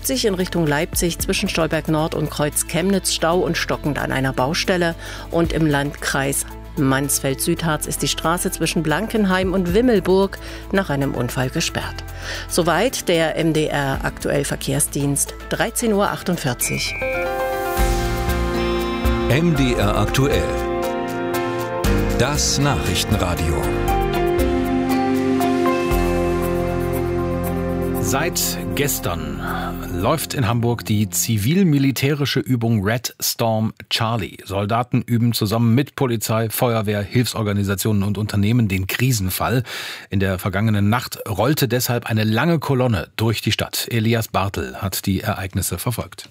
A70 in Richtung Leipzig zwischen Stolberg Nord und Kreuz Chemnitz Stau und stockend an einer Baustelle. Und im Landkreis Mansfeld-Südharz ist die Straße zwischen Blankenheim und Wimmelburg nach einem Unfall gesperrt. Soweit der MDR Aktuell Verkehrsdienst, 13:48 Uhr. MDR Aktuell. Das Nachrichtenradio. Seit gestern läuft in Hamburg die zivil-militärische Übung Red Storm Charlie. Soldaten üben zusammen mit Polizei, Feuerwehr, Hilfsorganisationen und Unternehmen den Krisenfall. In der vergangenen Nacht rollte deshalb eine lange Kolonne durch die Stadt. Elias Bartel hat die Ereignisse verfolgt.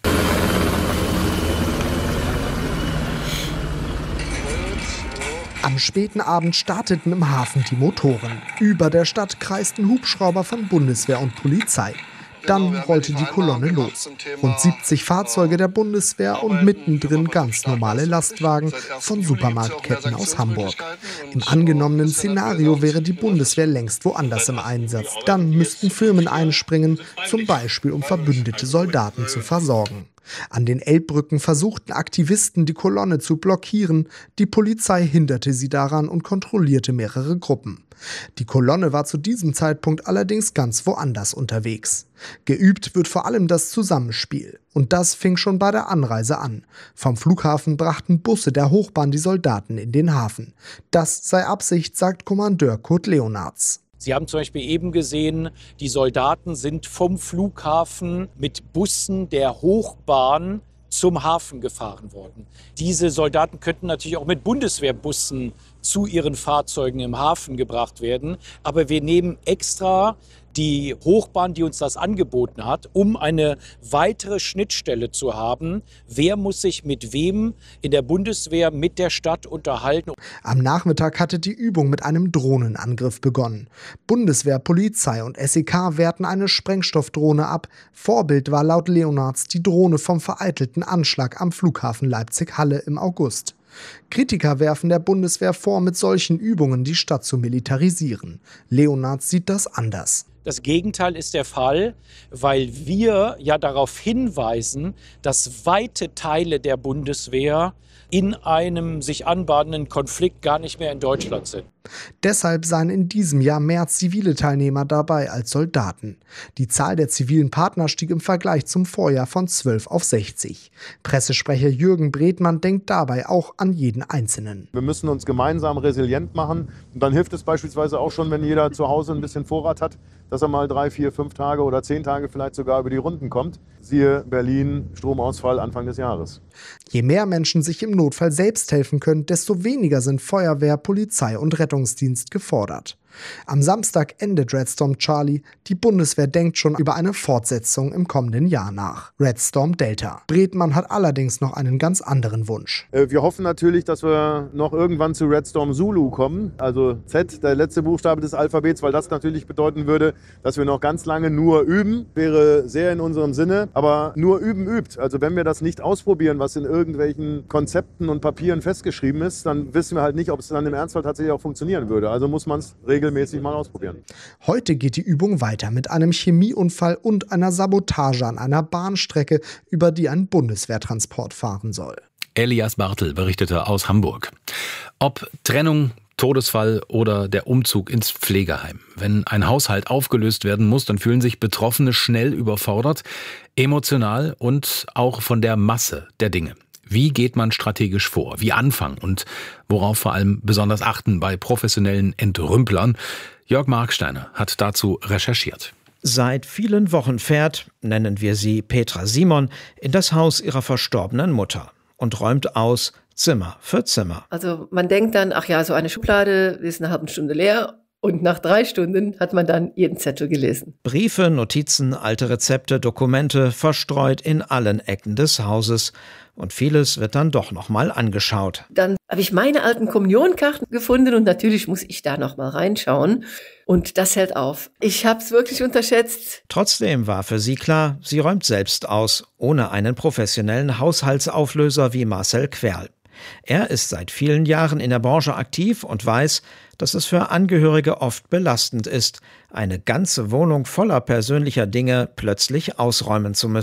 Am späten Abend starteten im Hafen die Motoren. Über der Stadt kreisten Hubschrauber von Bundeswehr und Polizei. Dann rollte die Kolonne los. Rund 70 Fahrzeuge der Bundeswehr und mittendrin ganz normale Lastwagen von Supermarktketten aus Hamburg. Im angenommenen Szenario wäre die Bundeswehr längst woanders im Einsatz. Dann müssten Firmen einspringen, zum Beispiel um verbündete Soldaten zu versorgen. An den Elbbrücken versuchten Aktivisten, die Kolonne zu blockieren. Die Polizei hinderte sie daran und kontrollierte mehrere Gruppen. Die Kolonne war zu diesem Zeitpunkt allerdings ganz woanders unterwegs. Geübt wird vor allem das Zusammenspiel. Und das fing schon bei der Anreise an. Vom Flughafen brachten Busse der Hochbahn die Soldaten in den Hafen. Das sei Absicht, sagt Kommandeur Kurt Leonards. Sie haben zum Beispiel eben gesehen, die Soldaten sind vom Flughafen mit Bussen der Hochbahn zum Hafen gefahren worden. Diese Soldaten könnten natürlich auch mit Bundeswehrbussen zu ihren Fahrzeugen im Hafen gebracht werden. Aber wir nehmen extra die Hochbahn, die uns das angeboten hat, um eine weitere Schnittstelle zu haben. Wer muss sich mit wem in der Bundeswehr mit der Stadt unterhalten? Am Nachmittag hatte die Übung mit einem Drohnenangriff begonnen. Bundeswehr, Polizei und SEK wehrten eine Sprengstoffdrohne ab. Vorbild war laut Leonards die Drohne vom vereitelten Anschlag am Flughafen Leipzig-Halle im August. Kritiker werfen der Bundeswehr vor, mit solchen Übungen die Stadt zu militarisieren. Leonards sieht das anders. Das Gegenteil ist der Fall, weil wir ja darauf hinweisen, dass weite Teile der Bundeswehr in einem sich anbahnenden Konflikt gar nicht mehr in Deutschland sind. Deshalb seien in diesem Jahr mehr zivile Teilnehmer dabei als Soldaten. Die Zahl der zivilen Partner stieg im Vergleich zum Vorjahr von 12 auf 60. Pressesprecher Jürgen Bredmann denkt dabei auch an jeden Einzelnen. Wir müssen uns gemeinsam resilient machen. Und dann hilft es beispielsweise auch schon, wenn jeder zu Hause ein bisschen Vorrat hat, dass er mal 3, 4, 5 Tage oder 10 Tage vielleicht sogar über die Runden kommt. Siehe Berlin, Stromausfall Anfang des Jahres. Je mehr Menschen sich im Notfall selbst helfen können, desto weniger sind Feuerwehr, Polizei und Rettungsdienst gefordert. Am Samstag endet Red Storm Charlie. Die Bundeswehr denkt schon über eine Fortsetzung im kommenden Jahr nach. Red Storm Delta. Bredmann hat allerdings noch einen ganz anderen Wunsch. Wir hoffen natürlich, dass wir noch irgendwann zu Red Storm Zulu kommen. Also Z, der letzte Buchstabe des Alphabets, weil das natürlich bedeuten würde, dass wir noch ganz lange nur üben. Wäre sehr in unserem Sinne. Aber nur üben übt. Also wenn wir das nicht ausprobieren, was in irgendwelchen Konzepten und Papieren festgeschrieben ist, dann wissen wir halt nicht, ob es dann im Ernstfall tatsächlich auch funktionieren würde. Also muss man es regelmäßig mal ausprobieren. Heute geht die Übung weiter mit einem Chemieunfall und einer Sabotage an einer Bahnstrecke, über die ein Bundeswehrtransport fahren soll. Elias Bartel berichtete aus Hamburg. Ob Trennung, Todesfall oder der Umzug ins Pflegeheim. Wenn ein Haushalt aufgelöst werden muss, dann fühlen sich Betroffene schnell überfordert, emotional und auch von der Masse der Dinge. Wie geht man strategisch vor? Wie anfangen? Und worauf vor allem besonders achten bei professionellen Entrümplern? Jörg Marksteiner hat dazu recherchiert. Seit vielen Wochen fährt, nennen wir sie Petra Simon, in das Haus ihrer verstorbenen Mutter und räumt aus Zimmer für Zimmer. Also man denkt dann, ach ja, so eine Schublade ist eine halbe Stunde leer. Und nach 3 Stunden hat man dann jeden Zettel gelesen. Briefe, Notizen, alte Rezepte, Dokumente verstreut in allen Ecken des Hauses. Und vieles wird dann doch nochmal angeschaut. Dann habe ich meine alten Kommunionkarten gefunden und natürlich muss ich da nochmal reinschauen. Und das hält auf. Ich habe es wirklich unterschätzt. Trotzdem war für sie klar, sie räumt selbst aus, ohne einen professionellen Haushaltsauflöser wie Marcel Querl. Er ist seit vielen Jahren in der Branche aktiv und weiß, dass es für Angehörige oft belastend ist, eine ganze Wohnung voller persönlicher Dinge plötzlich ausräumen zu müssen.